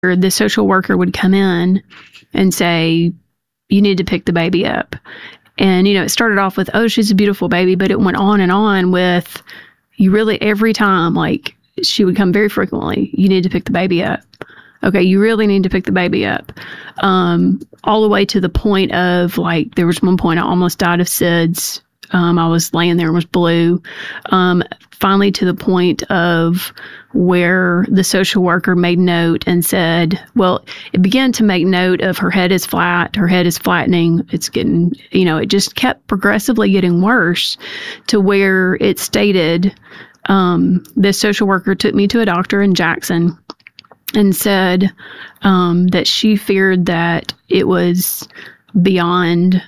the social worker would come in and say, you need to pick the baby up. And, it started off with, oh, she's a beautiful baby, but it went on and on with, you really, every time, like, she would come very frequently, you need to pick the baby up. Okay, you really need to pick the baby up. All the way to the point of, like, there was one point I almost died of SIDS. I was laying there and was blue. Finally to the point of where the social worker made note and said, well, it began to make note of her head is flat, her head is flattening. It's getting, it just kept progressively getting worse to where it stated, the social worker took me to a doctor in Jackson and said that she feared that it was beyond,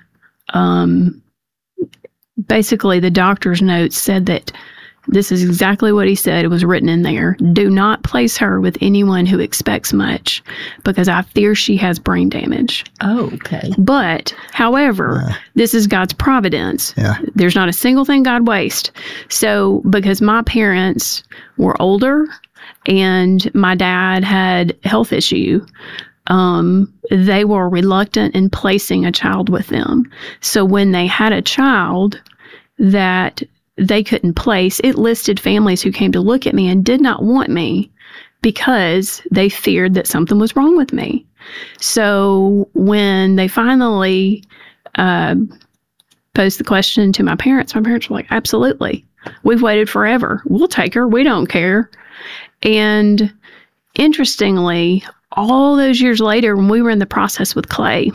basically the doctor's notes said that this is exactly what he said. It was written in there. Do not place her with anyone who expects much because I fear she has brain damage. Oh, okay. But, however, this is God's providence. Yeah. There's not a single thing God wastes. So, because my parents were older and my dad had a health issue, they were reluctant in placing a child with them. So when they had a child that they couldn't place, it listed families who came to look at me and did not want me because they feared that something was wrong with me. So when they finally posed the question to my parents were like, absolutely. We've waited forever. We'll take her. We don't care. And interestingly, all those years later, when we were in the process with Clay,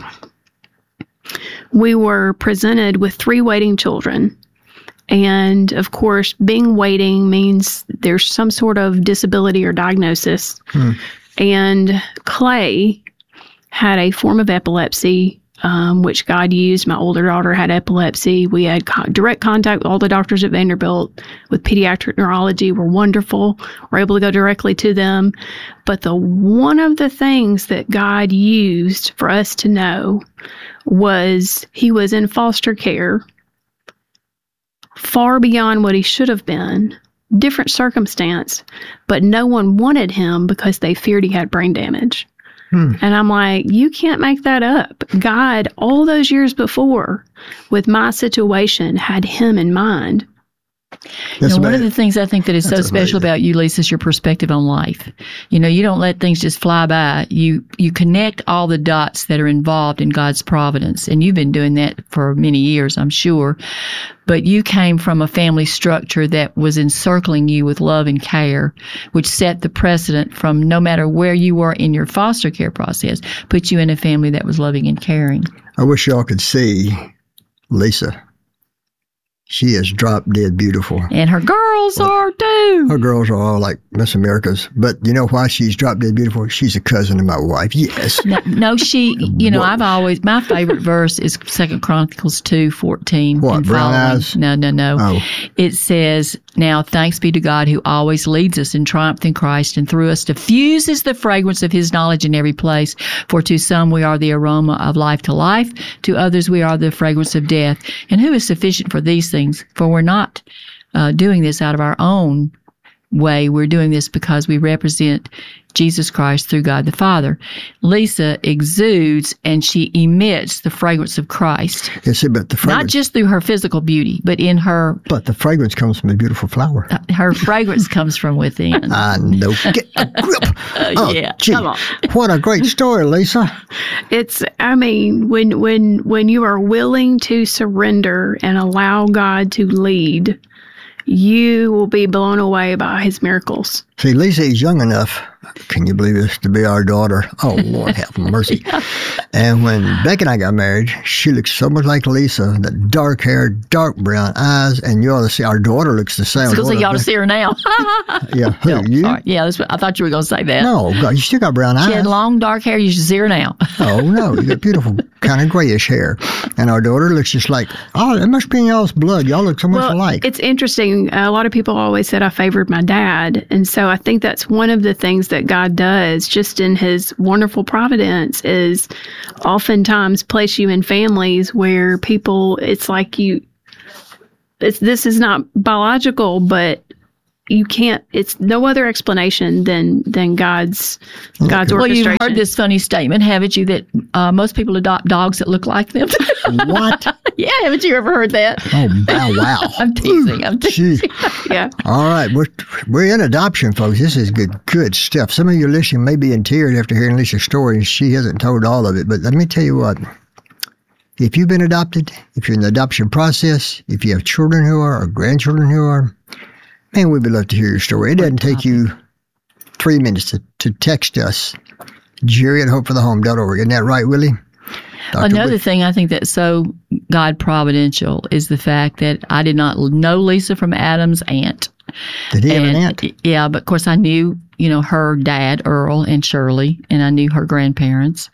we were presented with 3 waiting children. And of course, being waiting means there's some sort of disability or diagnosis. And Clay had a form of epilepsy, which God used. My older daughter had epilepsy. We had direct contact with all the doctors at Vanderbilt with pediatric neurology. Were wonderful. We're able to go directly to them. But one of the things that God used for us to know was he was in foster care, far beyond what he should have been, different circumstance, but no one wanted him because they feared he had brain damage. And I'm like, you can't make that up. God, all those years before, with my situation, had him in mind. One of the things I think that is so special about you, Lisa, is your perspective on life. You don't let things just fly by. You connect all the dots that are involved in God's providence. And you've been doing that for many years, I'm sure. But you came from a family structure that was encircling you with love and care, which set the precedent from no matter where you were in your foster care process, put you in a family that was loving and caring. I wish y'all could see Lisa. She is drop dead beautiful. And her girls are too. Her girls are all like Miss Americas. But you know why she's drop dead beautiful? She's a cousin of my wife. Yes. No, she, I've always, my favorite verse is 2 Chronicles 2:14. What, brown eyes? No. Oh. It says, now thanks be to God who always leads us in triumph in Christ and through us diffuses the fragrance of his knowledge in every place. For to some we are the aroma of life to life. To others we are the fragrance of death. And who is sufficient for these things? For we're not doing this out of our own way. We're doing this because we represent Jesus Christ through God the Father. Lisa exudes and she emits the fragrance of Christ. Yes, but the fragrance, not just through her physical beauty, but in her. But the fragrance comes from a beautiful flower. Her fragrance comes from within. I know. Get a grip. Yeah, gee, come on. What a great story, Lisa. When you are willing to surrender and allow God to lead, you will be blown away by his miracles. See, Lisa is young enough, can you believe this, to be our daughter. Oh, Lord have mercy. And when Becky and I got married, she looks so much like Lisa, the dark hair, dark brown eyes, and you ought to see our daughter looks the same. So you ought to see her now. Yeah, who, no, you? Sorry. Yeah, I thought you were going to say that. No, God, you still got brown eyes. She had long, dark hair. You should see her now. Oh, no, you got beautiful, kind of grayish hair. And our daughter looks just like, oh, it must be in y'all's blood. Y'all look so much alike. It's interesting. A lot of people always said I favored my dad. And so I think that's one of the things that God does just in his wonderful providence is oftentimes place you in families where people, it's like this is not biological, but you can't. It's no other explanation than God's orchestration. Well, you've heard this funny statement, haven't you? That most people adopt dogs that look like them. What? Yeah, haven't you ever heard that? Oh, wow. I'm teasing. Yeah. All right. We're in adoption, folks. This is good stuff. Some of you listening may be in tears after hearing Lisa's story. She hasn't told all of it, but let me tell you what. If you've been adopted, if you're in the adoption process, if you have children who are or grandchildren who are, man, we'd love to hear your story. It doesn't take you 3 minutes to text us. Jerry@hopeforthehome.org. Isn't that right, Willie? Another thing I think that's so God providential is the fact that I did not know Lisa from Adam's aunt. Did he have an aunt? Yeah, but of course I knew, her dad, Earl, and Shirley, and I knew her grandparents,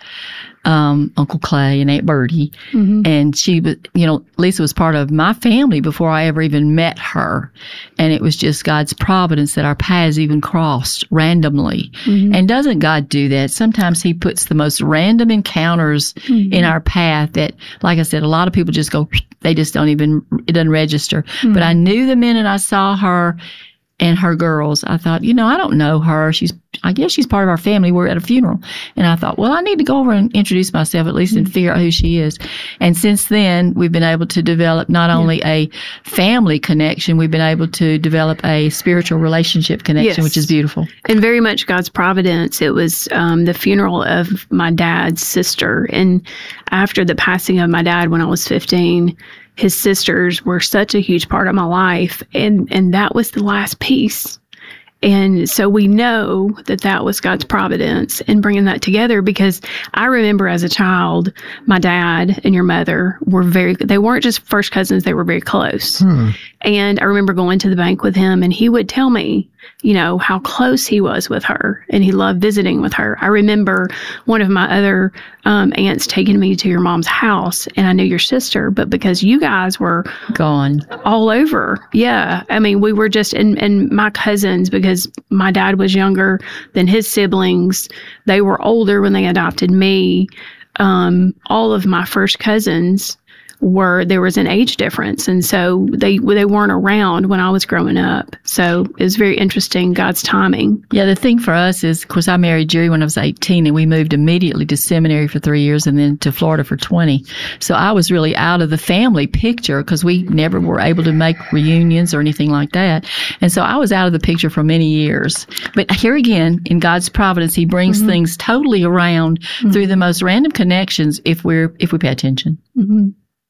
Uncle Clay and Aunt Bertie. Mm-hmm. And she was, Lisa was part of my family before I ever even met her. And it was just God's providence that our paths even crossed randomly. Mm-hmm. And doesn't God do that? Sometimes he puts the most random encounters in our path that, like I said, a lot of people just go, they just don't even, it doesn't register. Mm-hmm. But I knew the minute I saw her and her girls, I thought, I don't know her. I guess she's part of our family. We're at a funeral. And I thought, well, I need to go over and introduce myself at least and figure out who she is. And since then, we've been able to develop not only a family connection, we've been able to develop a spiritual relationship connection, which is beautiful. And very much God's providence. It was the funeral of my dad's sister. And after the passing of my dad when I was 15, his sisters were such a huge part of my life, and that was the last piece. And so we know that was God's providence in bringing that together, because I remember as a child, my dad and your mother they weren't just first cousins, they were very close. And I remember going to the bank with him, and he would tell me, how close he was with her, and he loved visiting with her. I remember one of my other aunts taking me to your mom's house, and I knew your sister, but because you guys were gone all over. Yeah. I mean, we were just, and my cousins, because my dad was younger than his siblings, they were older when they adopted me. All of my first cousins there was an age difference. And so they weren't around when I was growing up. So it was very interesting, God's timing. Yeah, the thing for us is, of course, I married Jerry when I was 18, and we moved immediately to seminary for 3 years and then to Florida for 20. So I was really out of the family picture because we never were able to make reunions or anything like that. And so I was out of the picture for many years. But here again, in God's providence, he brings things totally around through the most random connections if we pay attention. Mm-hmm.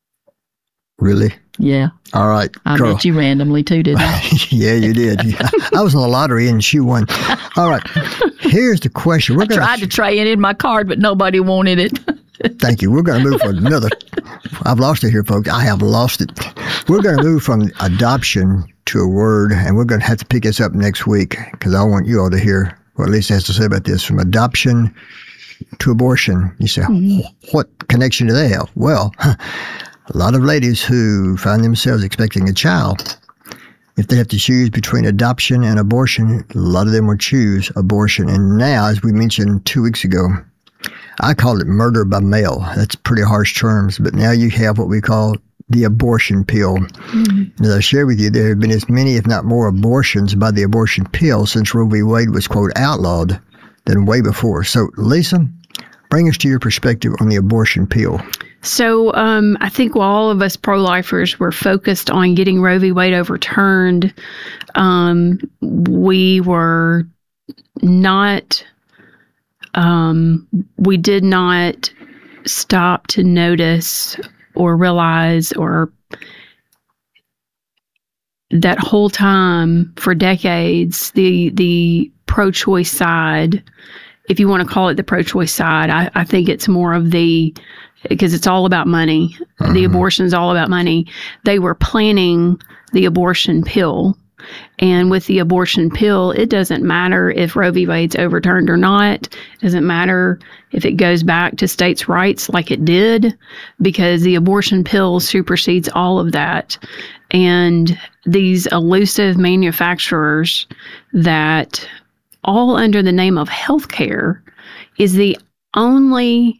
Really? Yeah. All right. I met you randomly too, didn't I? Yeah, you did. I was in the lottery and she won. All right. Here's the question. I tried to trade in my card, but nobody wanted it. Thank you. We're going to move for another. I've lost it here, folks. I have lost it. We're going to move from adoption to a word, and we're going to have to pick this up next week because I want you all to hear what Lisa has to say about this. From adoption to abortion. You say, what connection do they have? Well, a lot of ladies who find themselves expecting a child, if they have to choose between adoption and abortion, a lot of them will choose abortion. And now, as we mentioned 2 weeks ago, I call it murder by mail. That's pretty harsh terms, but now you have what we call the abortion pill. As I shared with you, there have been as many, if not more, abortions by the abortion pill since Roe v. Wade was, quote, outlawed than way before. So, Lisa, bring us to your perspective on the abortion pill. So I think while all of us pro-lifers were focused on getting Roe v. Wade overturned, we were not, we did not stop to notice or realize or that whole time for decades, the pro-choice side, if you want to call it the pro-choice side, I think it's more of because it's all about money. The abortion is all about money. They were planning the abortion pill. And with the abortion pill, it doesn't matter if Roe v. Wade's overturned or not. It doesn't matter if it goes back to states' rights like it did, because the abortion pill supersedes all of that. And these elusive manufacturers that, all under the name of healthcare, is the only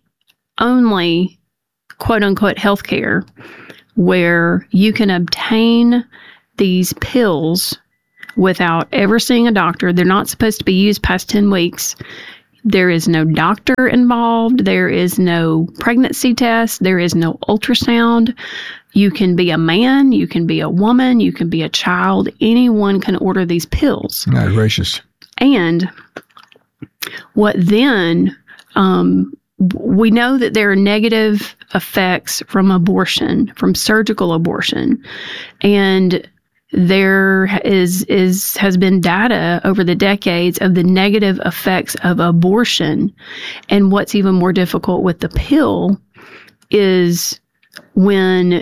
quote unquote healthcare where you can obtain these pills without ever seeing a doctor. They're not supposed to be used past 10 weeks. There is no doctor involved. There is no pregnancy test. There is no ultrasound. You can be a man. You can be a woman. You can be a child. Anyone can order these pills. Not gracious. And what then, we know that there are negative effects from abortion, from surgical abortion. And there has been data over the decades of the negative effects of abortion. And what's even more difficult with the pill is when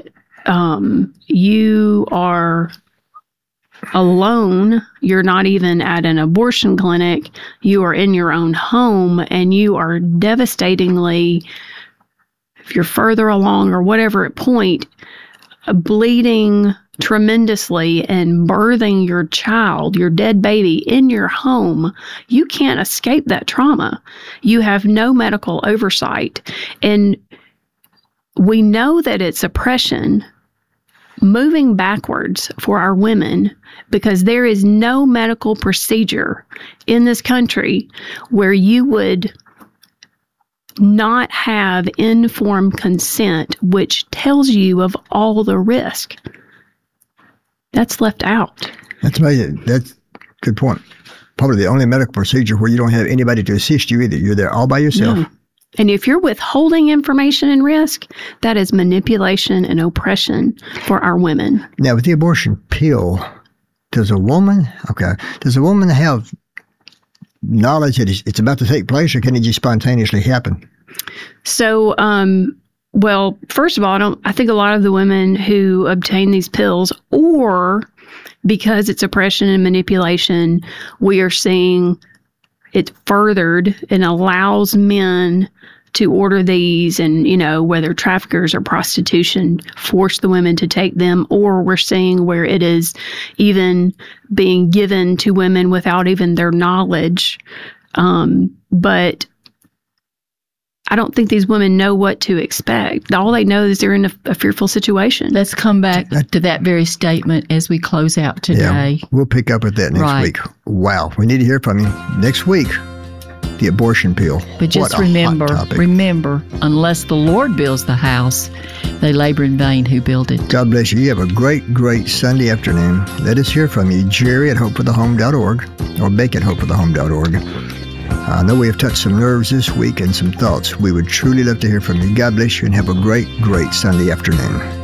you are alone, you're not even at an abortion clinic, you are in your own home, and you are devastatingly, if you're further along or whatever point, bleeding tremendously and birthing your child, your dead baby, in your home. You can't escape that trauma. You have no medical oversight. And we know that it's oppression moving backwards for our women, because there is no medical procedure in this country where you would not have informed consent, which tells you of all the risk. That's left out. That's amazing. That's a good point. Probably the only medical procedure where you don't have anybody to assist you either. You're there all by yourself. No. And if you're withholding information and risk, that is manipulation and oppression for our women. Now, with the abortion pill, does a woman have knowledge that it's about to take place, or can it just spontaneously happen? So, well, first of all, I think a lot of the women who obtain these pills, or because it's oppression and manipulation, we are seeing it furthered and allows men to order these, and, whether traffickers or prostitution force the women to take them, or we're seeing where it is even being given to women without even their knowledge. But I don't think these women know what to expect. All they know is they're in a fearful situation. Let's come back to that very statement as we close out today. Yeah, we'll pick up with that next week. Wow, we need to hear from you next week. The abortion pill. But just remember, unless the Lord builds the house, they labor in vain who build it. God bless you. You have a great, great Sunday afternoon. Let us hear from you. Jerry at hopeforthehome.org or Becky at hopeforthehome.org. I know we have touched some nerves this week and some thoughts. We would truly love to hear from you. God bless you and have a great, great Sunday afternoon.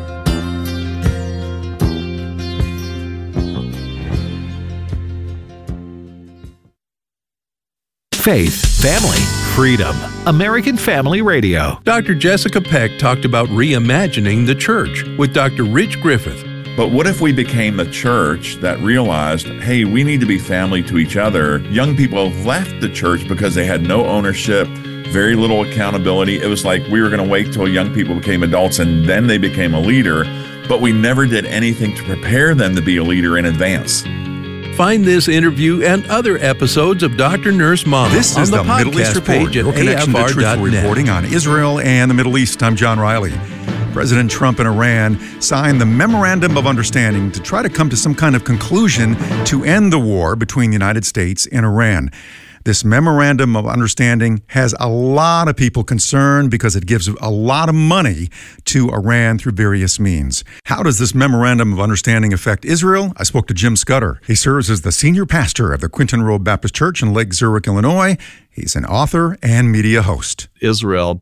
Faith, family, freedom. American Family Radio. Dr. Jessica Peck talked about reimagining the church with Dr. Rich Griffith. But what if we became a church that realized, hey, we need to be family to each other? Young people have left the church because they had no ownership, very little accountability. It was like we were going to wait till young people became adults and then they became a leader, but we never did anything to prepare them to be a leader in advance. Find this interview and other episodes of Dr. Nurse Mama this on is the Middle East podcast Report, page at your connection to truthful afr.net. reporting on Israel and the Middle East. I'm John Riley. President Trump and Iran signed the Memorandum of Understanding to try to come to some kind of conclusion to end the war between the United States and Iran. This Memorandum of Understanding has a lot of people concerned because it gives a lot of money to Iran through various means. How does this Memorandum of Understanding affect Israel? I spoke to Jim Scudder. He serves as the senior pastor of the Quinton Road Baptist Church in Lake Zurich, Illinois. He's an author and media host. Israel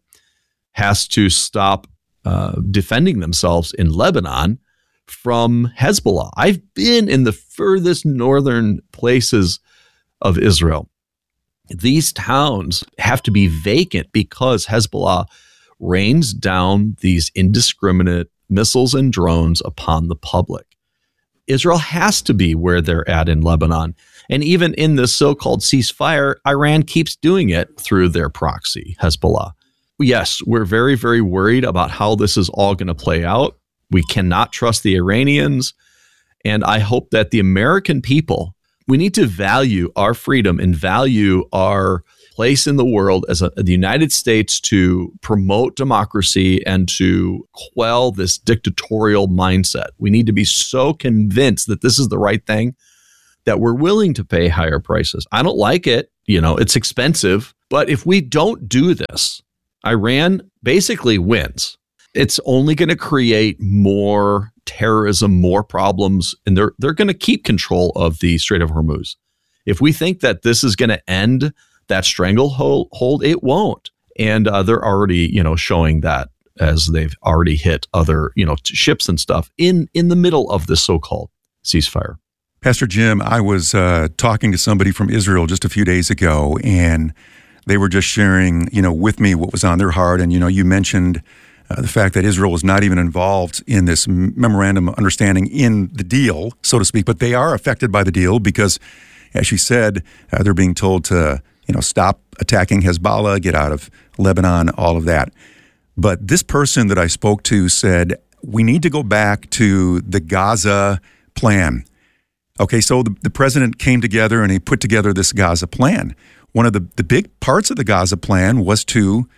has to stop defending themselves in Lebanon from Hezbollah. I've been in the furthest northern places of Israel. These towns have to be vacant because Hezbollah rains down these indiscriminate missiles and drones upon the public. Israel has to be where they're at in Lebanon. And even in this so-called ceasefire, Iran keeps doing it through their proxy, Hezbollah. Yes, we're very, very worried about how this is all going to play out. We cannot trust the Iranians. And I hope that the American people, we need to value our freedom and value our place in the world as the United States to promote democracy and to quell this dictatorial mindset. We need to be so convinced that this is the right thing that we're willing to pay higher prices. I don't like it. It's expensive. But if we don't do this, Iran basically wins. It's only going to create more terrorism, more problems, and they're going to keep control of the Strait of Hormuz. If we think that this is going to end that stranglehold, it won't. And they're already, showing that as they've already hit other, ships and stuff in the middle of this so-called ceasefire. Pastor Jim, I was talking to somebody from Israel just a few days ago, and they were just sharing, with me what was on their heart. And, you mentioned the fact that Israel was not even involved in this memorandum of understanding in the deal, so to speak, but they are affected by the deal because, as you said, they're being told to, stop attacking Hezbollah, get out of Lebanon, all of that. But this person that I spoke to said, we need to go back to the Gaza plan. Okay, so the president came together and he put together this Gaza plan. One of the big parts of the Gaza plan was to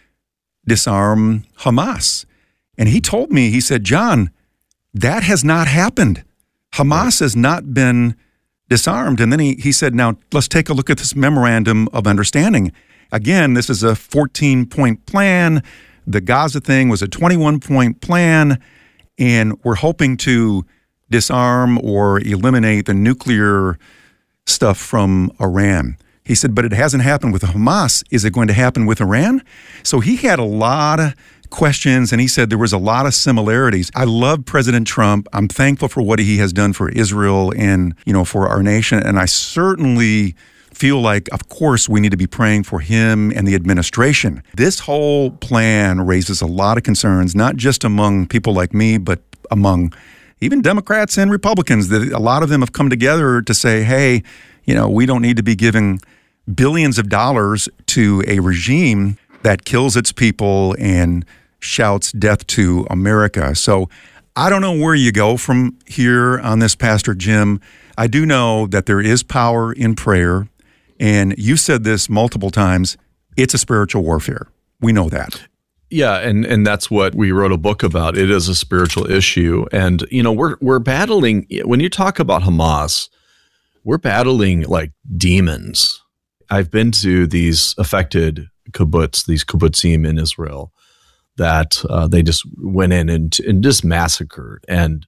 disarm Hamas. And he told me, he said, John, that has not happened. Hamas has not been disarmed. And then he said, now let's take a look at this memorandum of understanding. Again, this is a 14-point plan. The Gaza thing was a 21-point plan. And we're hoping to disarm or eliminate the nuclear stuff from Iran. He said, but it hasn't happened with Hamas. Is it going to happen with Iran? So he had a lot of questions, and he said there was a lot of similarities. I love President Trump. I'm thankful for what he has done for Israel and, for our nation. And I certainly feel like, of course, we need to be praying for him and the administration. This whole plan raises a lot of concerns, not just among people like me, but among even Democrats and Republicans. A lot of them have come together to say, hey, we don't need to be giving billions of dollars to a regime that kills its people and shouts death to America. So I don't know where you go from here on this, Pastor Jim. I do know that there is power in prayer. And you said this multiple times. It's a spiritual warfare. We know that. Yeah, and that's what we wrote a book about. It is a spiritual issue. And, we're battling, when you talk about Hamas, we're battling like demons. I've been to these affected kibbutz, these kibbutzim in Israel, that they just went in and just massacred and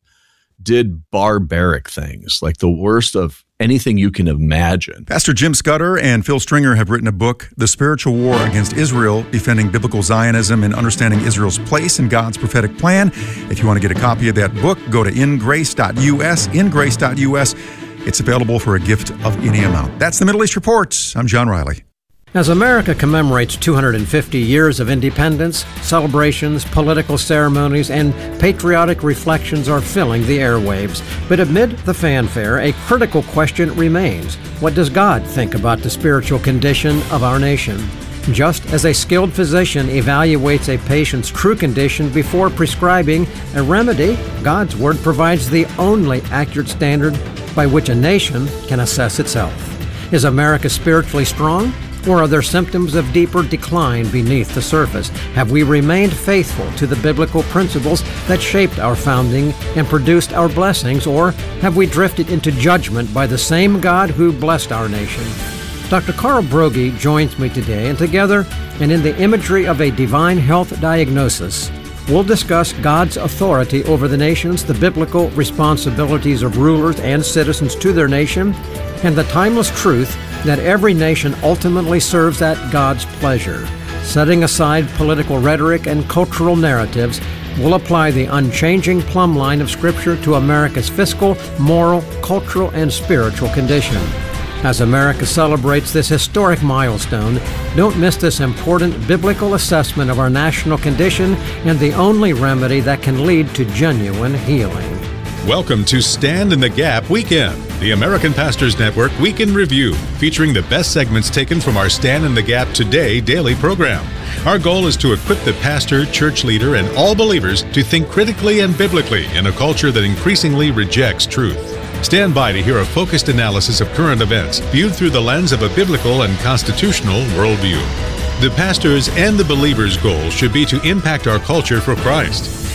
did barbaric things, like the worst of anything you can imagine. Pastor Jim Scudder and Phil Stringer have written a book, The Spiritual War Against Israel, Defending Biblical Zionism and Understanding Israel's Place in God's Prophetic Plan. If you want to get a copy of that book, go to ingrace.us, ingrace.us. It's available for a gift of any amount. That's the Middle East Report. I'm John Riley. As America commemorates 250 years of independence, celebrations, political ceremonies, and patriotic reflections are filling the airwaves. But amid the fanfare, a critical question remains. What does God think about the spiritual condition of our nation? Just as a skilled physician evaluates a patient's true condition before prescribing a remedy, God's Word provides the only accurate standard by which a nation can assess itself. Is America spiritually strong? Or are there symptoms of deeper decline beneath the surface? Have we remained faithful to the biblical principles that shaped our founding and produced our blessings? Or have we drifted into judgment by the same God who blessed our nation? Dr. Carl Broggi joins me today, and together, and in the imagery of a divine health diagnosis, we'll discuss God's authority over the nations, the biblical responsibilities of rulers and citizens to their nation, and the timeless truth that every nation ultimately serves at God's pleasure. Setting aside political rhetoric and cultural narratives, we'll apply the unchanging plumb line of Scripture to America's fiscal, moral, cultural, and spiritual condition. As America celebrates this historic milestone, don't miss this important biblical assessment of our national condition and the only remedy that can lead to genuine healing. Welcome to Stand in the Gap Weekend, the American Pastors Network Week in Review, featuring the best segments taken from our Stand in the Gap Today daily program. Our goal is to equip the pastor, church leader, and all believers to think critically and biblically in a culture that increasingly rejects truth. Stand by to hear a focused analysis of current events viewed through the lens of a biblical and constitutional worldview. The pastor's and the believer's goal should be to impact our culture for Christ.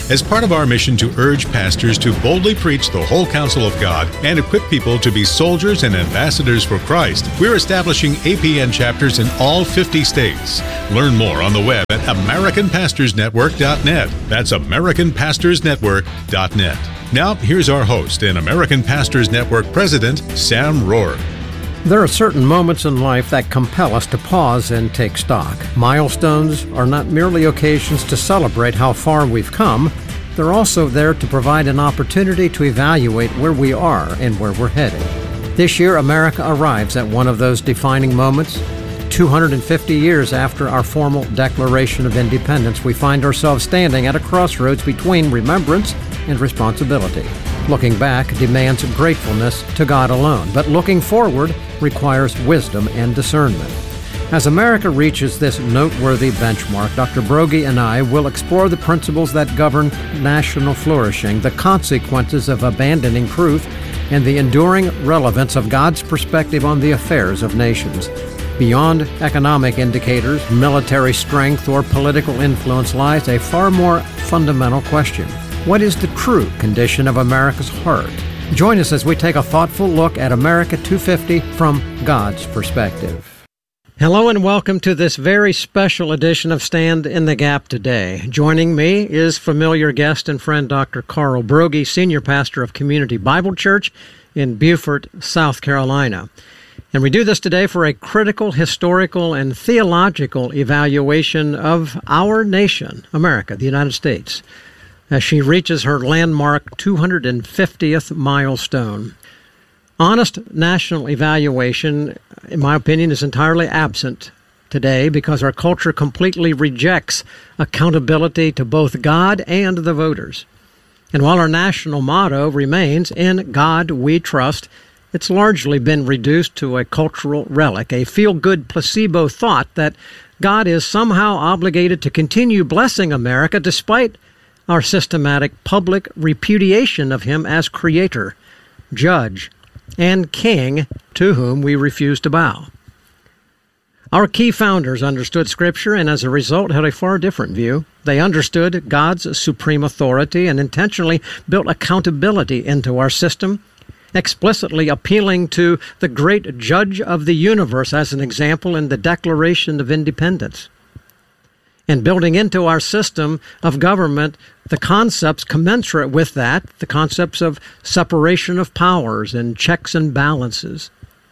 As part of our mission to urge pastors to boldly preach the whole counsel of God and equip people to be soldiers and ambassadors for Christ, we're establishing APN chapters in all 50 states. Learn more on the web at AmericanPastorsNetwork.net. That's AmericanPastorsNetwork.net. Now, here's our host and American Pastors Network President, Sam Rohrer. There are certain moments in life that compel us to pause and take stock. Milestones are not merely occasions to celebrate how far we've come. They're also there to provide an opportunity to evaluate where we are and where we're headed. This year, America arrives at one of those defining moments. 250 years after our formal Declaration of Independence, we find ourselves standing at a crossroads between remembrance and responsibility. Looking back demands gratefulness to God alone, but looking forward requires wisdom and discernment. As America reaches this noteworthy benchmark, Dr. Broggi and I will explore the principles that govern national flourishing, the consequences of abandoning truth, and the enduring relevance of God's perspective on the affairs of nations. Beyond economic indicators, military strength, or political influence lies a far more fundamental question. What is the true condition of America's heart? Join us as we take a thoughtful look at America 250 from God's perspective. Hello and welcome to this very special edition of Stand in the Gap today. Joining me is familiar guest and friend Dr. Carl Broggi, Senior Pastor of Community Bible Church in Beaufort, South Carolina. And we do this today for a critical, historical, and theological evaluation of our nation, America, the United States, as she reaches her landmark 250th milestone. Honest national evaluation, in my opinion, is entirely absent today because our culture completely rejects accountability to both God and the voters. And while our national motto remains, "In God We Trust," it's largely been reduced to a cultural relic, a feel-good placebo thought that God is somehow obligated to continue blessing America despite our systematic public repudiation of him as creator, judge, and king to whom we refuse to bow. Our key founders understood Scripture and as a result had a far different view. They understood God's supreme authority and intentionally built accountability into our system, explicitly appealing to the great judge of the universe as an example in the Declaration of Independence, and building into our system of government the concepts commensurate with that, the concepts of separation of powers and checks and balances.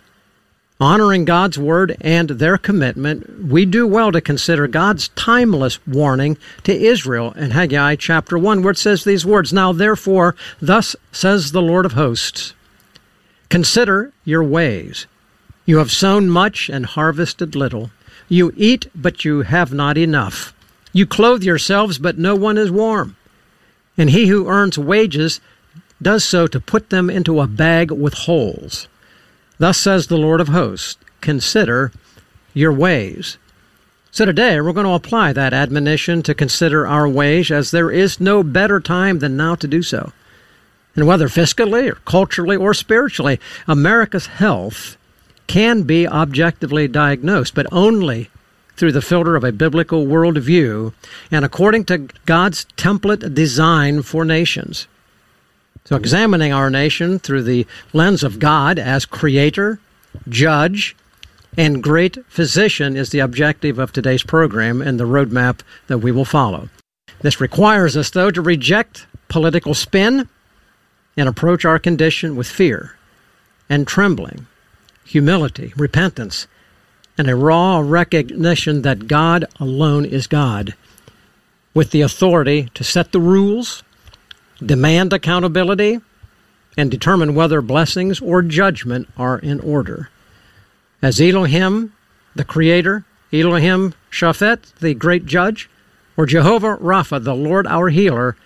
Honoring God's word and their commitment, we do well to consider God's timeless warning to Israel in Haggai chapter 1, where it says these words, "Now therefore, thus says the Lord of hosts, consider your ways. You have sown much and harvested little. You eat, but you have not enough. You clothe yourselves, but no one is warm. And he who earns wages does so to put them into a bag with holes. Thus says the Lord of hosts, consider your ways." So today we're going to apply that admonition to consider our ways, as there is no better time than now to do so. And whether fiscally or culturally or spiritually, America's health can be objectively diagnosed, but only through the filter of a biblical worldview and according to God's template design for nations. So examining our nation through the lens of God as creator, judge, and great physician is the objective of today's program and the roadmap that we will follow. This requires us, though, to reject political spin and approach our condition with fear and trembling, humility, repentance, and a raw recognition that God alone is God, with the authority to set the rules, demand accountability, and determine whether blessings or judgment are in order. As Elohim, the Creator, Elohim Shaphat, the great judge, or Jehovah Rapha, the Lord our healer,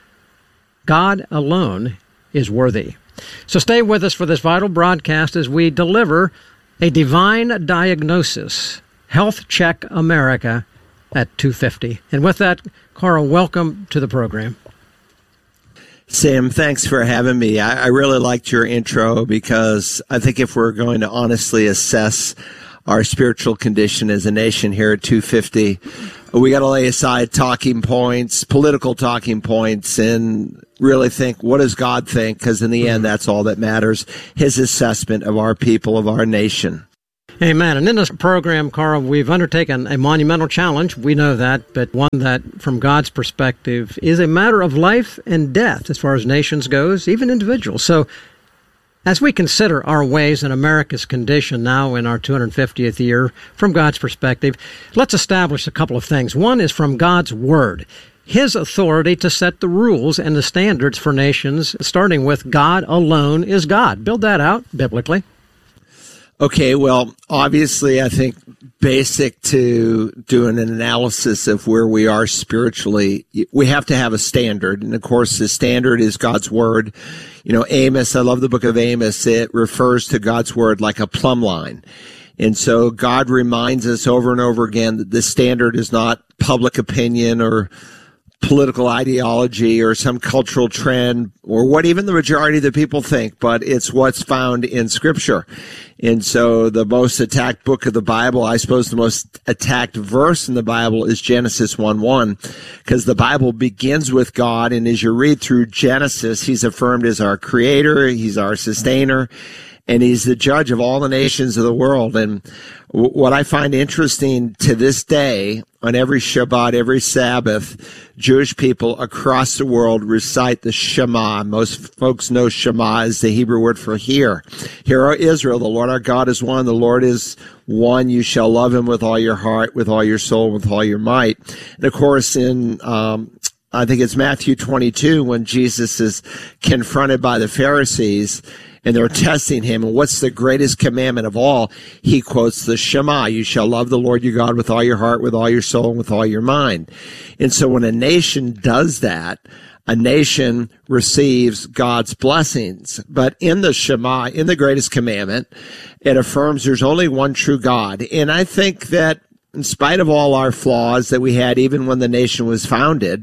God alone is worthy. So stay with us for this vital broadcast as we deliver a divine diagnosis, Health Check America at 250. And with that, Carl, welcome to the program. Sam, thanks for having me. I really liked your intro because I think if we're going to honestly assess our spiritual condition as a nation here at 250, we got to lay aside talking points, political talking points, and really think, what does God think? Because in the end, that's all that matters. His assessment of our people, of our nation. Amen. And in this program, Carl, we've undertaken a monumental challenge. We know that, but one that, from God's perspective, is a matter of life and death as far as nations goes, even individuals. So as we consider our ways in America's condition now in our 250th year, from God's perspective, let's establish a couple of things. One is from God's Word, His authority to set the rules and the standards for nations, starting with God alone is God. Build that out biblically. Okay, well, obviously, I think basic to doing an analysis of where we are spiritually, we have to have a standard. And of course, the standard is God's Word. You know, Amos, I love the book of Amos. It refers to God's Word like a plumb line. And so God reminds us over and over again that the standard is not public opinion or political ideology or some cultural trend or what even the majority of the people think, but it's what's found in Scripture. And so the most attacked book of the Bible, I suppose the most attacked verse in the Bible is Genesis 1:1, because the Bible begins with God, and as you read through Genesis, He's affirmed as our creator, He's our sustainer, and He's the judge of all the nations of the world. And what I find interesting to this day, on every Shabbat, every Sabbath, Jewish people across the world recite the Shema. Most folks know Shema is the Hebrew word for hear. Hear, O Israel, the Lord our God is one. The Lord is one. You shall love Him with all your heart, with all your soul, with all your might. And of course, in I think it's Matthew 22, when Jesus is confronted by the Pharisees, and they're testing Him. And what's the greatest commandment of all? He quotes the Shema. You shall love the Lord your God with all your heart, with all your soul, and with all your mind. And so when a nation does that, a nation receives God's blessings. But in the Shema, in the greatest commandment, it affirms there's only one true God. And I think that in spite of all our flaws that we had, even when the nation was founded,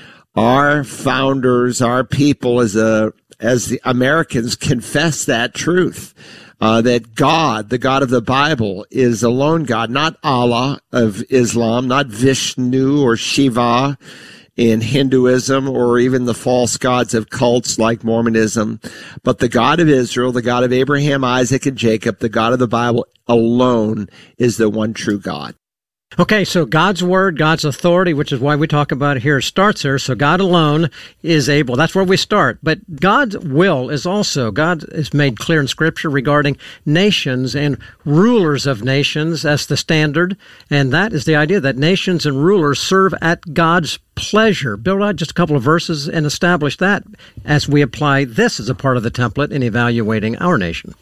our founders, our people as the Americans confess that truth, that God, the God of the Bible, is a lone God, not Allah of Islam, not Vishnu or Shiva in Hinduism, or even the false gods of cults like Mormonism, but the God of Israel, the God of Abraham, Isaac, and Jacob, the God of the Bible alone is the one true God. Okay, so God's Word, God's authority, which is why we talk about it here, starts here. So God alone is able. That's where we start. But God's will is also, God is made clear in Scripture regarding nations and rulers of nations as the standard. And that is the idea that nations and rulers serve at God's pleasure. Build out just a couple of verses and establish that as we apply this as a part of the template in evaluating our nation.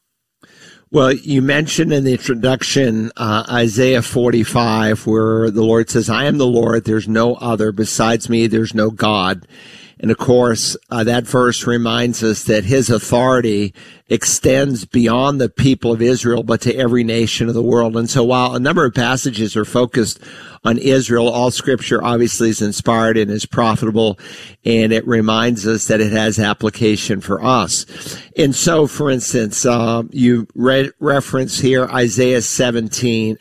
Well, you mentioned in the introduction Isaiah 45, where the Lord says, I am the Lord, there's no other. Besides me, there's no God. And of course, that verse reminds us that His authority extends beyond the people of Israel, but to every nation of the world. And so while a number of passages are focused on Israel, all Scripture obviously is inspired and is profitable, and it reminds us that it has application for us. And so, for instance, you reference here Acts 17.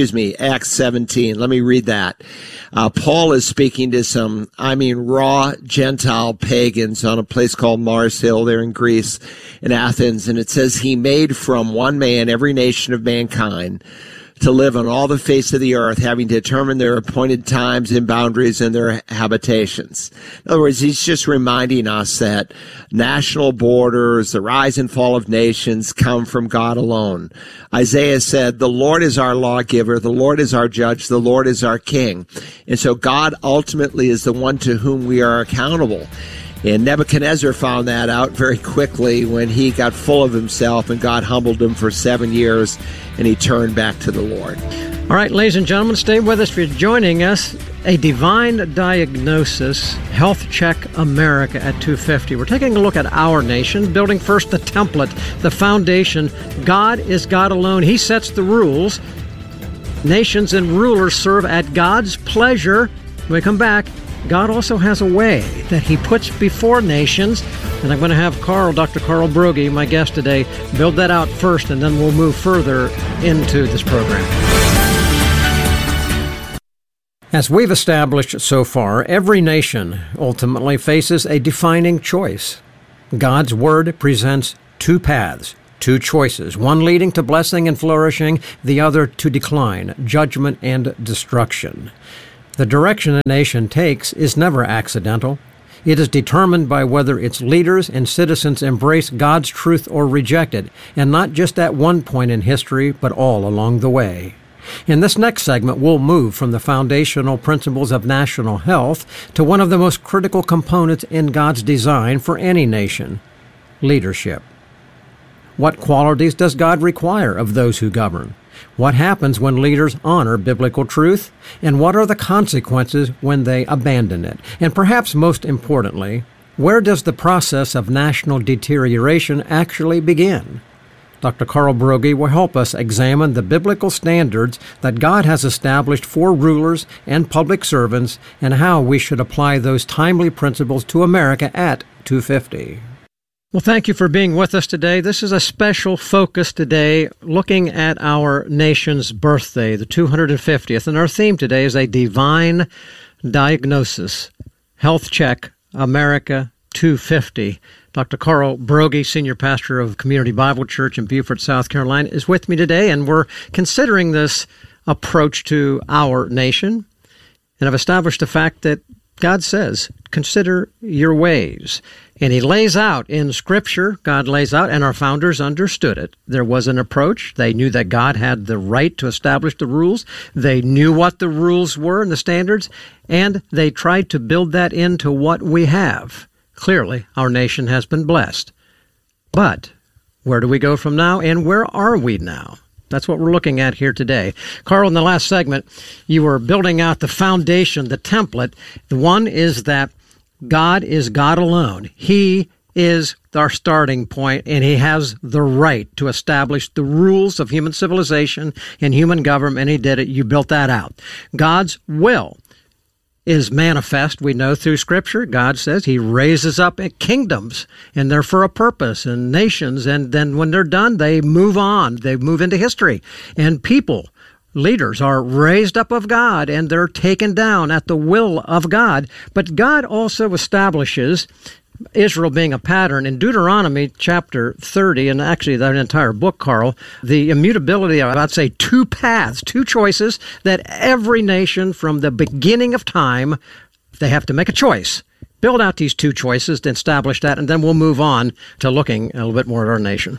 Let me read that. Paul is speaking to some, raw Gentile pagans on a place called Mars Hill there in Greece, in Athens, and it says, He made from one man every nation of mankind to live on all the face of the earth, having determined their appointed times and boundaries and their habitations. In other words, he's just reminding us that national borders, the rise and fall of nations come from God alone. Isaiah said, the Lord is our lawgiver, the Lord is our judge, the Lord is our king. And so God ultimately is the one to whom we are accountable. And Nebuchadnezzar found that out very quickly when he got full of himself and God humbled him for 7 years and he turned back to the Lord. All right, ladies and gentlemen, stay with us for joining us. A Divine Diagnosis, Health Check America at 2:50. We're taking a look at our nation, building first the template, the foundation. God is God alone. He sets the rules. Nations and rulers serve at God's pleasure. When we come back, God also has a way that He puts before nations, and I'm going to have Dr. Carl Broggi, my guest today, build that out first, and then we'll move further into this program. As we've established so far, every nation ultimately faces a defining choice. God's Word presents two paths, two choices, one leading to blessing and flourishing, the other to decline, judgment, and destruction. The direction a nation takes is never accidental. It is determined by whether its leaders and citizens embrace God's truth or reject it, and not just at one point in history, but all along the way. In this next segment, we'll move from the foundational principles of national health to one of the most critical components in God's design for any nation, leadership. What qualities does God require of those who govern? What happens when leaders honor biblical truth? And what are the consequences when they abandon it? And perhaps most importantly, where does the process of national deterioration actually begin? Dr. Carl Broggi will help us examine the biblical standards that God has established for rulers and public servants and how we should apply those timely principles to America at 250. Well, thank you for being with us today. This is a special focus today looking at our nation's birthday, the 250th. And our theme today is a divine diagnosis, Health Check America 250. Dr. Carl Broggi, Senior Pastor of Community Bible Church in Beaufort, South Carolina, is with me today, and we're considering this approach to our nation. And I've established the fact that God says, consider your ways. And He lays out in Scripture, God lays out, and our founders understood it. There was an approach. They knew that God had the right to establish the rules. They knew what the rules were and the standards, and they tried to build that into what we have. Clearly, our nation has been blessed. But where do we go from now, and where are we now? That's what we're looking at here today. Carl, in the last segment, you were building out the foundation, the template. The one is that God is God alone. He is our starting point, and He has the right to establish the rules of human civilization and human government, and He did it. You built that out. God's will is manifest, we know through Scripture. God says He raises up kingdoms, and they're for a purpose, and nations, and then when they're done, they move on. They move into history. And people, leaders, are raised up of God, and they're taken down at the will of God. But God also establishes Israel being a pattern. In Deuteronomy chapter 30, and actually that entire book, Carl, the immutability of, I'd say, two paths, two choices that every nation from the beginning of time, they have to make a choice. Build out these two choices to establish that, and then we'll move on to looking a little bit more at our nation.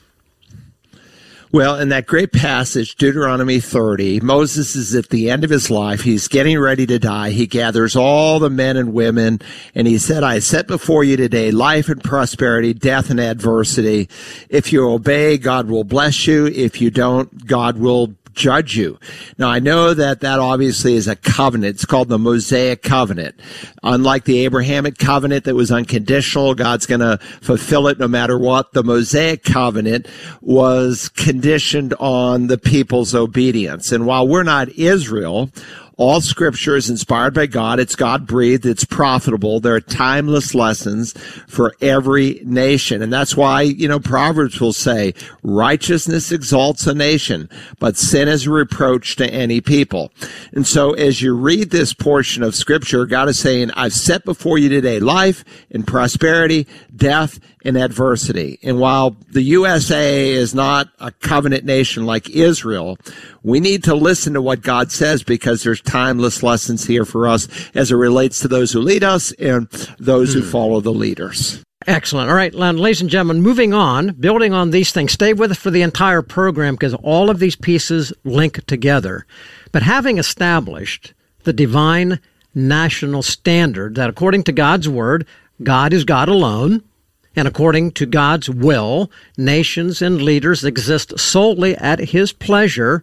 Well, in that great passage, Deuteronomy 30, Moses is at the end of his life. He's getting ready to die. He gathers all the men and women, and he said, I set before you today life and prosperity, death and adversity. If you obey, God will bless you. If you don't, God will judge you. Now, I know that obviously is a covenant. It's called the Mosaic Covenant. Unlike the Abrahamic covenant that was unconditional, God's going to fulfill it no matter what. The Mosaic Covenant was conditioned on the people's obedience. And while we're not Israel, all Scripture is inspired by God. It's God-breathed. It's profitable. There are timeless lessons for every nation. And that's why, Proverbs will say, righteousness exalts a nation, but sin is a reproach to any people. And so as you read this portion of Scripture, God is saying, I've set before you today life and prosperity, death and adversity. And while the USA is not a covenant nation like Israel, we need to listen to what God says because there's timeless lessons here for us as it relates to those who lead us and those who follow the leaders. Excellent. All right, ladies and gentlemen, moving on, building on these things. Stay with us for the entire program because all of these pieces link together. But having established the divine national standard that according to God's word, God is God alone, and according to God's will, nations and leaders exist solely at His pleasure,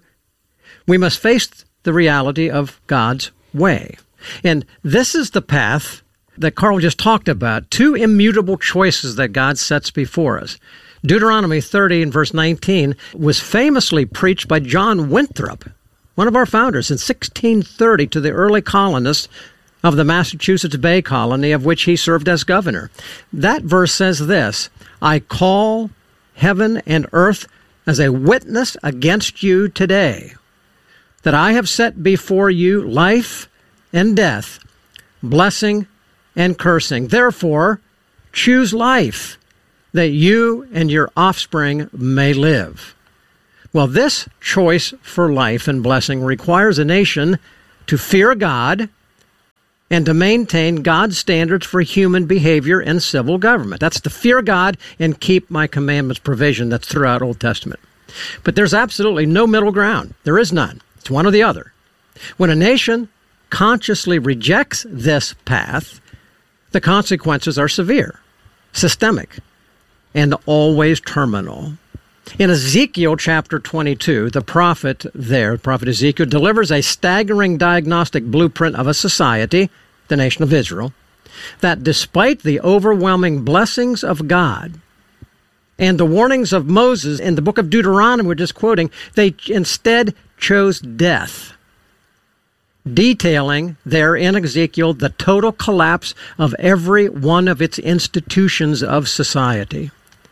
we must face the reality of God's way. And this is the path that Carl just talked about, two immutable choices that God sets before us. Deuteronomy 30 and verse 19 was famously preached by John Winthrop, one of our founders, in 1630 to the early colonists of the Massachusetts Bay Colony, of which he served as governor. That verse says this, I call heaven and earth as a witness against you today, that I have set before you life and death, blessing and cursing. Therefore, choose life, that you and your offspring may live. Well, this choice for life and blessing requires a nation to fear God and to maintain God's standards for human behavior and civil government. That's to fear God and keep my commandments provision that's throughout Old Testament. But there's absolutely no middle ground. There is none. It's one or the other. When a nation consciously rejects this path, the consequences are severe, systemic, and always terminal. In Ezekiel chapter 22, the prophet Ezekiel, delivers a staggering diagnostic blueprint of a society, the nation of Israel, that despite the overwhelming blessings of God and the warnings of Moses in the book of Deuteronomy we're just quoting, they instead chose death, detailing there in Ezekiel the total collapse of every one of its institutions of society.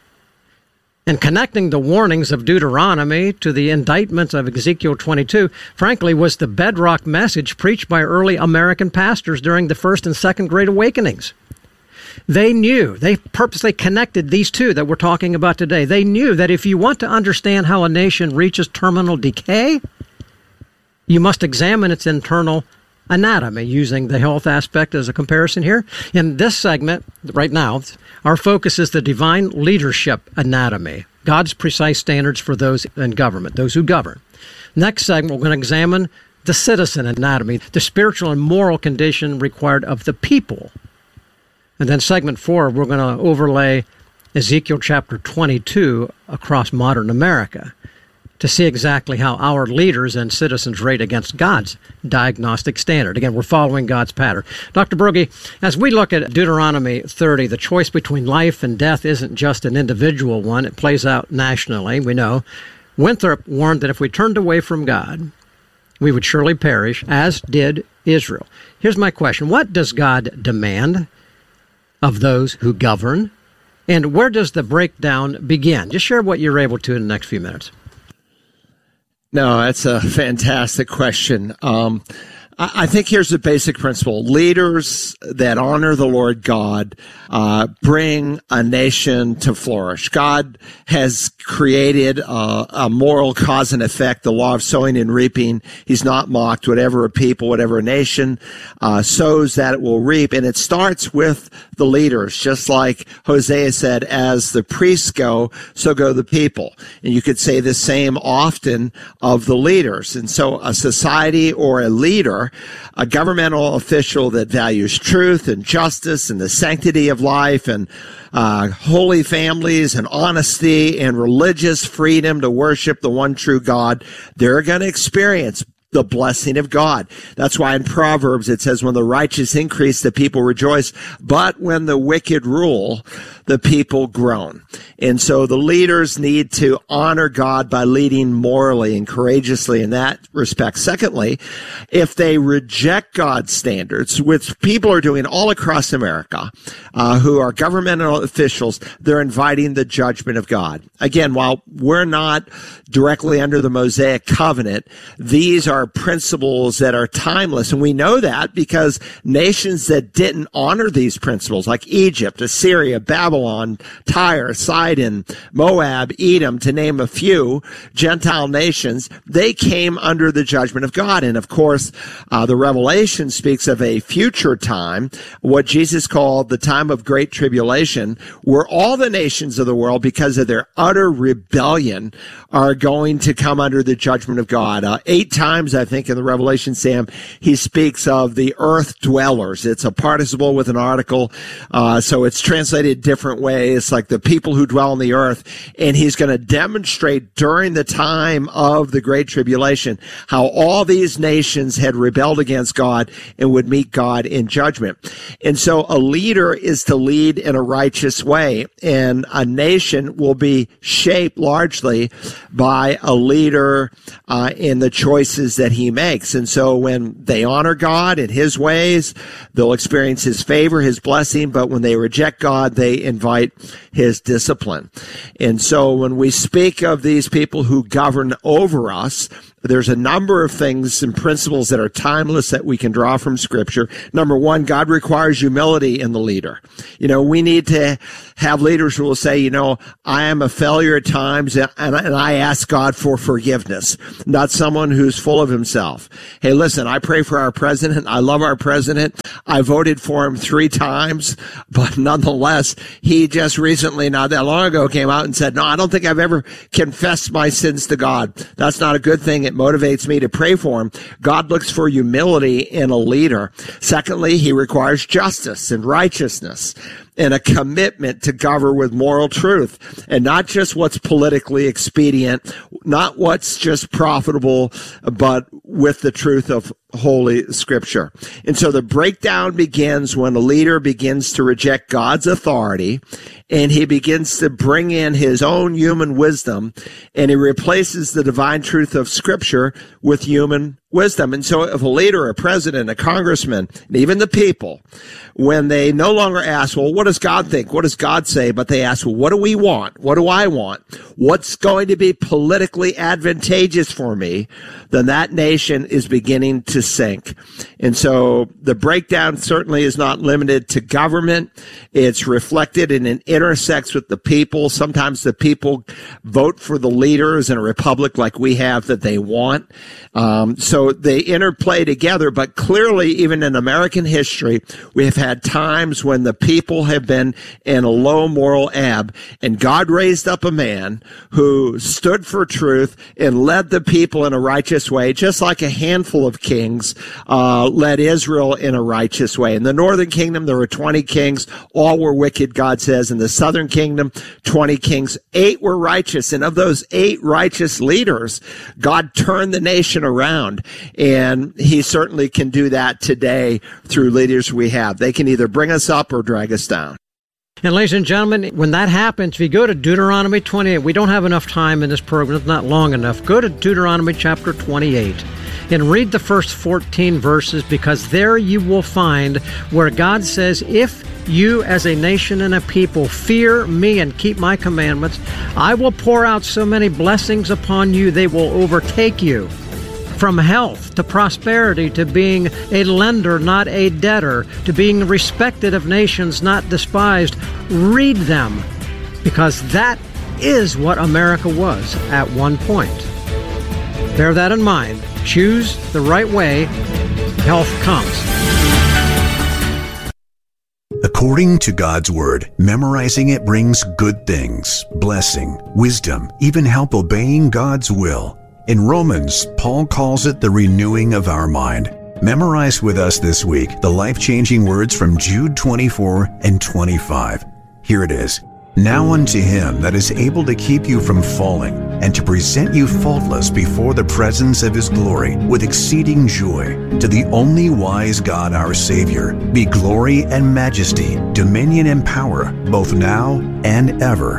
And connecting the warnings of Deuteronomy to the indictments of Ezekiel 22, frankly, was the bedrock message preached by early American pastors during the First and Second Great Awakenings. They knew, they purposely connected these two that we're talking about today. They knew that if you want to understand how a nation reaches terminal decay, you must examine its internal anatomy, using the health aspect as a comparison here. In this segment, right now, our focus is the divine leadership anatomy, God's precise standards for those in government, those who govern. Next segment, we're going to examine the citizen anatomy, the spiritual and moral condition required of the people. And then segment 4, we're going to overlay Ezekiel chapter 22 across modern America to see exactly how our leaders and citizens rate against God's diagnostic standard. Again, we're following God's pattern. Dr. Broggi, as we look at Deuteronomy 30, the choice between life and death isn't just an individual one. It plays out nationally, we know. Winthrop warned that if we turned away from God, we would surely perish, as did Israel. Here's my question. What does God demand of those who govern? And where does the breakdown begin? Just share what you're able to in the next few minutes. No, that's a fantastic question. I think here's the basic principle. Leaders that honor the Lord God bring a nation to flourish. God has created a moral cause and effect, the law of sowing and reaping. He's not mocked. Whatever a people, whatever a nation sows, that it will reap. And it starts with the leaders, just like Hosea said, as the priests go, so go the people. And you could say the same often of the leaders. And so a society or a leader, a governmental official that values truth and justice and the sanctity of life and holy families and honesty and religious freedom to worship the one true God, they're going to experience the blessing of God. That's why in Proverbs it says, when the righteous increase, the people rejoice, but when the wicked rule, the people groan. And so the leaders need to honor God by leading morally and courageously in that respect. Secondly, if they reject God's standards, which people are doing all across America, who are governmental officials, they're inviting the judgment of God. Again, while we're not directly under the Mosaic covenant, these are principles that are timeless. And we know that because nations that didn't honor these principles, like Egypt, Assyria, Babylon, Tyre, Sidon, Moab, Edom, to name a few Gentile nations, they came under the judgment of God. And of course, the Revelation speaks of a future time, what Jesus called the time of great tribulation, where all the nations of the world, because of their utter rebellion, are going to come under the judgment of God. 8 times, I think, in the Revelation, Sam, he speaks of the earth dwellers. It's a participle with an article, so it's translated different ways, like the people who dwell on the earth. And he's going to demonstrate during the time of the Great Tribulation how all these nations had rebelled against God and would meet God in judgment. And so a leader is to lead in a righteous way, and a nation will be shaped largely by a leader in the choices that he makes. And so when they honor God in his ways, they'll experience his favor, his blessing. But when they reject God, they invite his discipline. And so when we speak of these people who govern over us, there's a number of things and principles that are timeless that we can draw from Scripture. Number one, God requires humility in the leader. We need to have leaders who will say, I am a failure at times, and I ask God for forgiveness, not someone who's full of himself. Hey, listen, I pray for our president. I love our president. I voted for him 3 times, but nonetheless, he just recently, not that long ago, came out and said, no, I don't think I've ever confessed my sins to God. That's not a good thing. It motivates me to pray for him. God looks for humility in a leader. Secondly, he requires justice and righteousness and a commitment to govern with moral truth, and not just what's politically expedient, not what's just profitable, but with the truth of Holy Scripture. And so the breakdown begins when a leader begins to reject God's authority, and he begins to bring in his own human wisdom, and he replaces the divine truth of Scripture with human wisdom. And so if a leader, a president, a congressman, and even the people, when they no longer ask, well, what does God think? What does God say? But they ask, well, what do we want? What do I want? What's going to be politically advantageous for me? Then that nation is beginning to sink. And so the breakdown certainly is not limited to government. It's reflected and it intersects with the people. Sometimes the people vote for the leaders in a republic like we have that they want. So they interplay together, but clearly, even in American history, we have had times when the people have been in a low moral ebb, and God raised up a man who stood for truth and led the people in a righteous way, just like a handful of kings led Israel in a righteous way. In the northern kingdom, there were 20 kings. All were wicked, God says. In the southern kingdom, 20 kings. 8 were righteous, and of those 8 righteous leaders, God turned the nation around. And he certainly can do that today through leaders we have. They can either bring us up or drag us down. And ladies and gentlemen, when that happens, if you go to Deuteronomy 28, we don't have enough time in this program, it's not long enough. Go to Deuteronomy chapter 28 and read the first 14 verses, because there you will find where God says, if you as a nation and a people fear me and keep my commandments, I will pour out so many blessings upon you, they will overtake you. From health to prosperity, to being a lender, not a debtor, to being respected of nations, not despised. Read them, because that is what America was at one point. Bear that in mind. Choose the right way. Health comes. According to God's Word, memorizing it brings good things, blessing, wisdom, even help obeying God's will. In Romans, Paul calls it the renewing of our mind. Memorize with us this week the life-changing words from Jude 24 and 25. Here it is. Now unto him that is able to keep you from falling, and to present you faultless before the presence of his glory with exceeding joy, to the only wise God our Savior, be glory and majesty, dominion and power, both now and ever.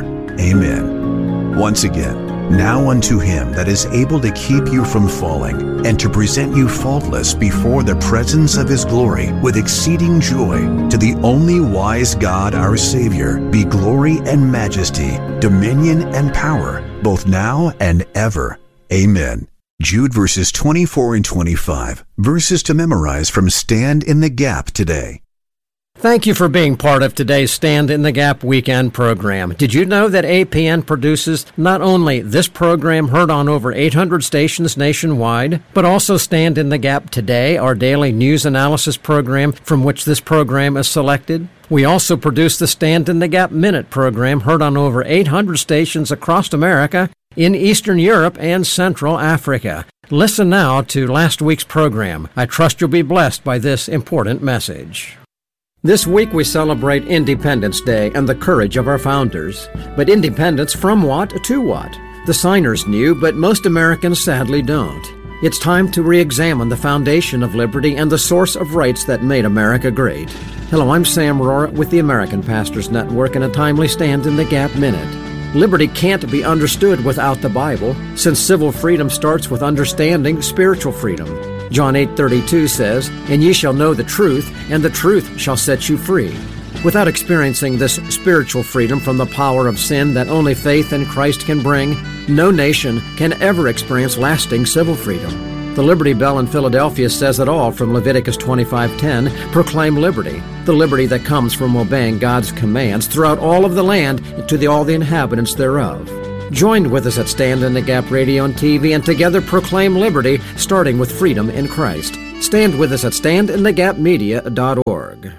Amen. Once again, now unto him that is able to keep you from falling, and to present you faultless before the presence of his glory with exceeding joy, to the only wise God our Savior, be glory and majesty, dominion and power, both now and ever. Amen. Jude verses 24 and 25, verses to memorize from Stand in the Gap today. Thank you for being part of today's Stand in the Gap weekend program. Did you know that APN produces not only this program heard on over 800 stations nationwide, but also Stand in the Gap Today, our daily news analysis program from which this program is selected? We also produce the Stand in the Gap Minute program heard on over 800 stations across America, in Eastern Europe and Central Africa. Listen now to last week's program. I trust you'll be blessed by this important message. This week we celebrate Independence Day and the courage of our founders. But independence from what to what? The signers knew, but most Americans sadly don't. It's time to re-examine the foundation of liberty and the source of rights that made America great. Hello, I'm Sam Rohrer with the American Pastors Network and a timely Stand in the Gap Minute. Liberty can't be understood without the Bible, since civil freedom starts with understanding spiritual freedom. John 8:32 says, "And ye shall know the truth, and the truth shall set you free." Without experiencing this spiritual freedom from the power of sin that only faith in Christ can bring, no nation can ever experience lasting civil freedom. The Liberty Bell in Philadelphia says it all from Leviticus 25:10, proclaim liberty, the liberty that comes from obeying God's commands throughout all of the land to all the inhabitants thereof. Join with us at Stand in the Gap Radio and TV and together proclaim liberty, starting with freedom in Christ. Stand with us at standinthegapmedia.org.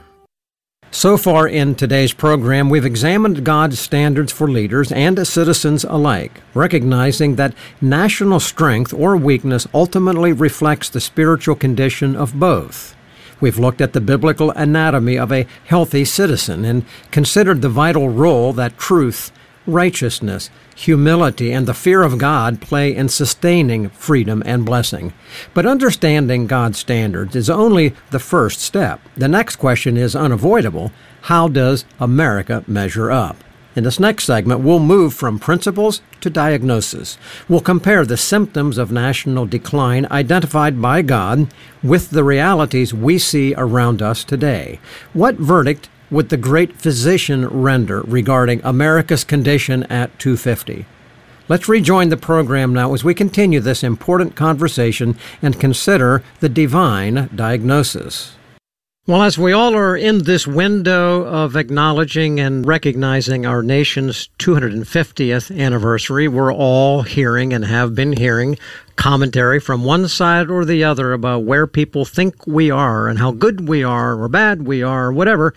So far in today's program, we've examined God's standards for leaders and citizens alike, recognizing that national strength or weakness ultimately reflects the spiritual condition of both. We've looked at the biblical anatomy of a healthy citizen and considered the vital role that truth, righteousness, humility, and the fear of God play in sustaining freedom and blessing. But understanding God's standards is only the first step. The next question is unavoidable. How does America measure up? In this next segment, we'll move from principles to diagnosis. We'll compare the symptoms of national decline identified by God with the realities we see around us today. What verdict would the great physician render regarding America's condition at 250? Let's rejoin the program now as we continue this important conversation and consider the divine diagnosis. Well, as we all are in this window of acknowledging and recognizing our nation's 250th anniversary, we're all hearing and have been hearing commentary from one side or the other about where people think we are and how good we are or bad we are, or whatever.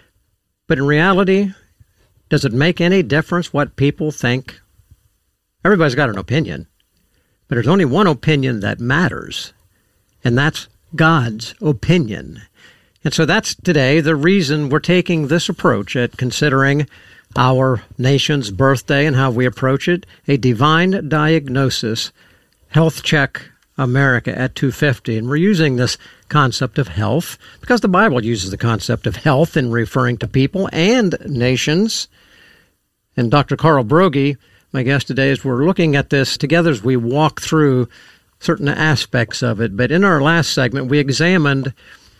But in reality, does it make any difference what people think? Everybody's got an opinion, but there's only one opinion that matters, and that's God's opinion. And so that's today the reason we're taking this approach at considering our nation's birthday and how we approach it, a divine diagnosis, health check America at 250. And we're using this concept of health because the Bible uses the concept of health in referring to people and nations. And Dr. Carl Broggi, my guest today, as we're looking at this together as we walk through certain aspects of it. But in our last segment, we examined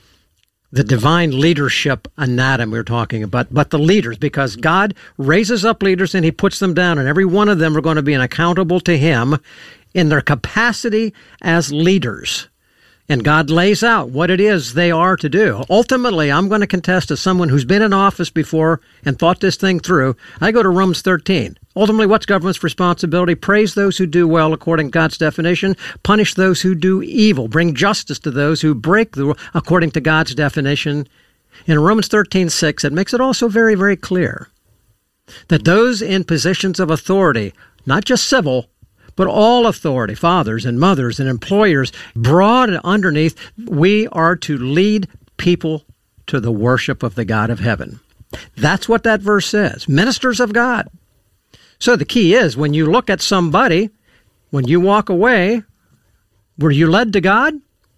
the divine leadership anatomy we're talking about, but the leaders, because God raises up leaders and he puts them down, and every one of them are going to be accountable to him in their capacity as leaders. And God lays out what it is they are to do. Ultimately, I'm going to contest as someone who's been in office before and thought this thing through. I go to Romans 13. Ultimately, what's government's responsibility? Praise those who do well according to God's definition. Punish those who do evil. Bring justice to those who break the rule according to God's definition. In Romans 13:6, it makes it also very, very clear that those in positions of authority, not just civil, but all authority, fathers and mothers and employers, broad and underneath, we are to lead people to the worship of the God of heaven. That's what that verse says. Ministers of God. So the key is, when you look at somebody, when you walk away, were you led to God?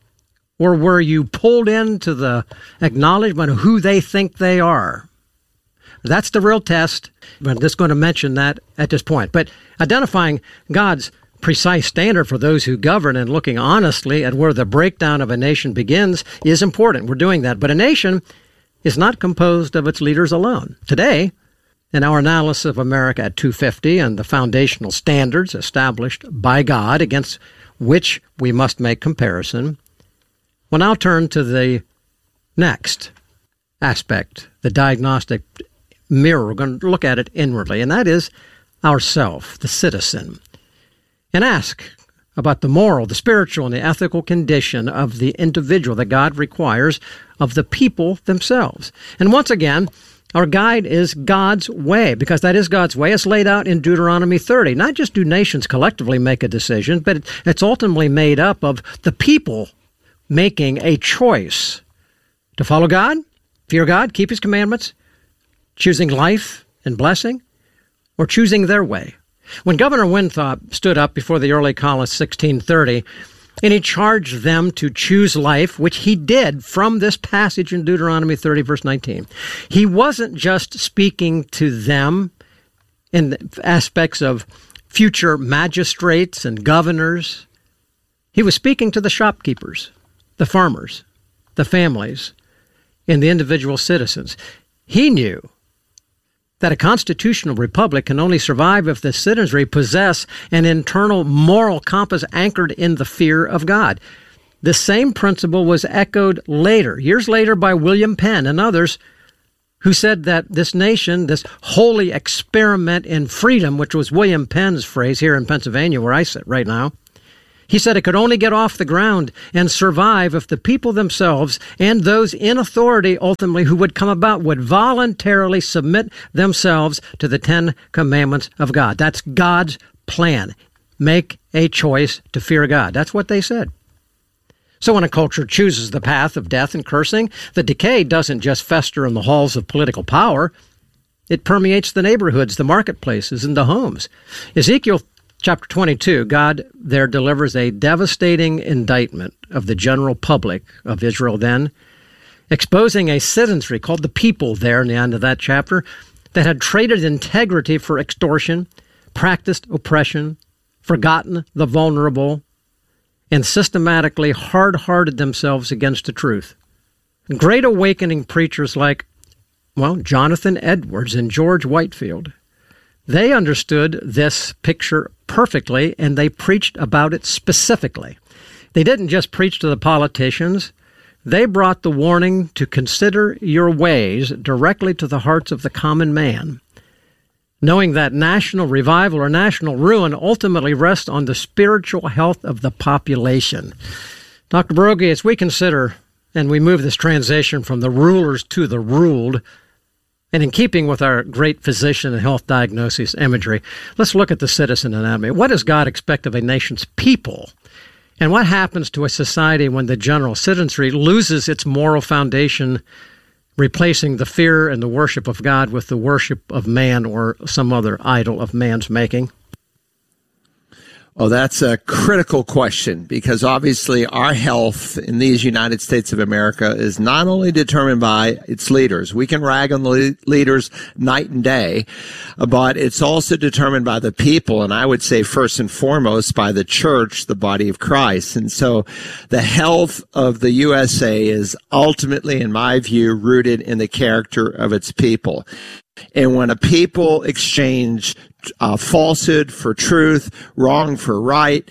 Or were you pulled into the acknowledgement of who they think they are? That's the real test. I'm just going to mention that at this point. But identifying God's precise standard for those who govern and looking honestly at where the breakdown of a nation begins is important. We're doing that. But a nation is not composed of its leaders alone. Today, in our analysis of America at 250 and the foundational standards established by God against which we must make comparison, we'll now turn to the next aspect, the diagnostic mirror. We're going to look at it inwardly, and that is ourself, the citizen, and ask about the moral, the spiritual, and the ethical condition of the individual that God requires of the people themselves. And once again, our guide is God's way, because that is God's way. It's laid out in Deuteronomy 30. Not just do nations collectively make a decision, but it's ultimately made up of the people making a choice to follow God, fear God, keep his commandments, choosing life and blessing, or choosing their way. When Governor Winthrop stood up before the early colonists, 1630, and he charged them to choose life, which he did from this passage in Deuteronomy 30, verse 19, he wasn't just speaking to them in the aspects of future magistrates and governors. He was speaking to the shopkeepers, the farmers, the families, and the individual citizens. He knew that a constitutional republic can only survive if the citizenry possess an internal moral compass anchored in the fear of God. The same principle was echoed later, years later, by William Penn and others who said that this nation, this holy experiment in freedom, which was William Penn's phrase here in Pennsylvania, where I sit right now, he said it could only get off the ground and survive if the people themselves and those in authority ultimately who would come about would voluntarily submit themselves to the 10 Commandments of God. That's God's plan. Make a choice to fear God. That's what they said. So when a culture chooses the path of death and cursing, the decay doesn't just fester in the halls of political power. It permeates the neighborhoods, the marketplaces, and the homes. Ezekiel Chapter 22, God there delivers a devastating indictment of the general public of Israel then, exposing a citizenry called the people there in the end of that chapter that had traded integrity for extortion, practiced oppression, forgotten the vulnerable, and systematically hard-hearted themselves against the truth. Great awakening preachers like, Jonathan Edwards and George Whitefield, they understood this picture perfectly, and they preached about it specifically. They didn't just preach to the politicians. They brought the warning to consider your ways directly to the hearts of the common man, knowing that national revival or national ruin ultimately rests on the spiritual health of the population. Dr. Broggi, as we consider and we move this transition from the rulers to the ruled, and in keeping with our great physician and health diagnosis imagery, let's look at the citizen anatomy. What does God expect of a nation's people? And what happens to a society when the general citizenry loses its moral foundation, replacing the fear and the worship of God with the worship of man or some other idol of man's making? Oh, that's a critical question, because obviously our health in these United States of America is not only determined by its leaders. We can rag on the leaders night and day, but it's also determined by the people. And I would say first and foremost by the church, the body of Christ. And so the health of the USA is ultimately, in my view, rooted in the character of its people. And when a people exchange falsehood for truth, wrong for right,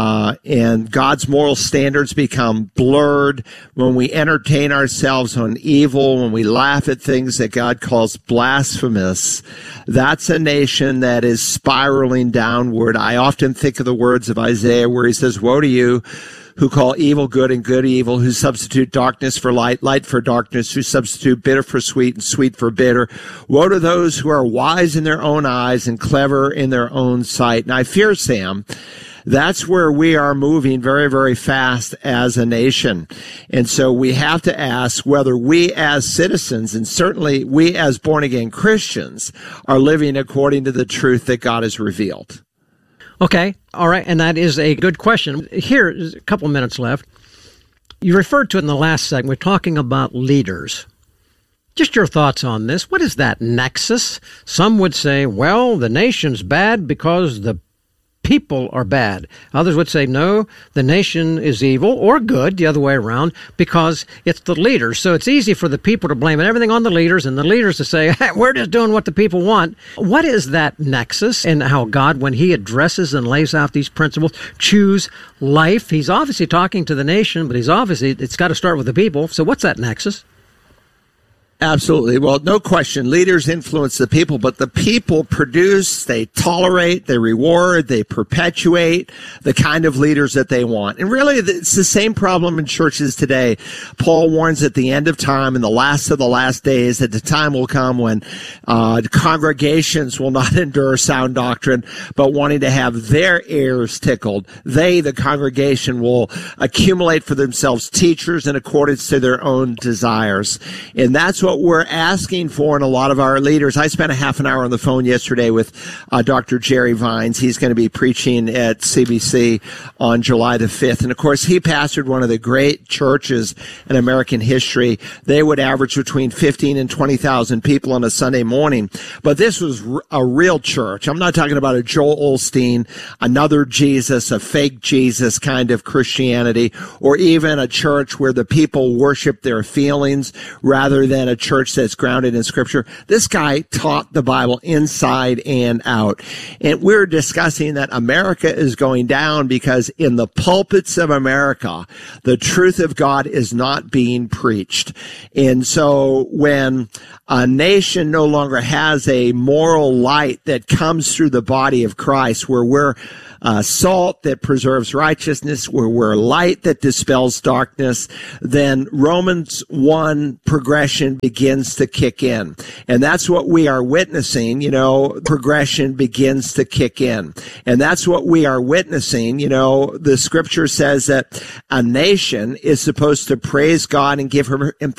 and God's moral standards become blurred, when we entertain ourselves on evil, when we laugh at things that God calls blasphemous, that's a nation that is spiraling downward. I often think of the words of Isaiah where he says, "Woe to you who call evil good and good evil, who substitute darkness for light, light for darkness, who substitute bitter for sweet and sweet for bitter. Woe to those who are wise in their own eyes and clever in their own sight." And I fear, Sam, that's where we are moving very, very fast as a nation. And so we have to ask whether we as citizens, and certainly we as born-again Christians, are living according to the truth that God has revealed. Okay, all right, and that is a good question. Here, a couple of minutes left. You referred to it in the last segment. We're talking about leaders. Just your thoughts on this. What is that nexus? Some would say, well, the nation's bad because the people are bad. Others would say, no, the nation is evil or good, the other way around, because it's the leaders. So it's easy for the people to blame everything on the leaders and the leaders to say, hey, we're just doing what the people want. What is that nexus, and how God, when he addresses and lays out these principles, choose life? He's obviously talking to the nation, but it's got to start with the people. So what's that nexus? Absolutely. Well, no question. Leaders influence the people, but the people produce, they tolerate, they reward, they perpetuate the kind of leaders that they want. And really, it's the same problem in churches today. Paul warns at the end of time, in the last of the last days, that the time will come when congregations will not endure sound doctrine, but wanting to have their ears tickled. They, the congregation, will accumulate for themselves teachers in accordance to their own desires. And that's what we're asking for in a lot of our leaders. I spent a half an hour on the phone yesterday with Dr. Jerry Vines. He's going to be preaching at CBC on July the 5th. And of course, he pastored one of the great churches in American history. They would average between 15 and 20,000 people on a Sunday morning. But this was a real church. I'm not talking about a Joel Osteen, another Jesus, a fake Jesus kind of Christianity, or even a church where the people worship their feelings rather than a church that's grounded in Scripture. This guy taught the Bible inside and out. And we're discussing that America is going down because in the pulpits of America, the truth of God is not being preached. And so when a nation no longer has a moral light that comes through the body of Christ, where we're salt that preserves righteousness, where we're light that dispels darkness, then Romans 1 progression begins to kick in. And that's what we are witnessing, progression begins to kick in. And that's what we are witnessing. The scripture says that a nation is supposed to praise God and give him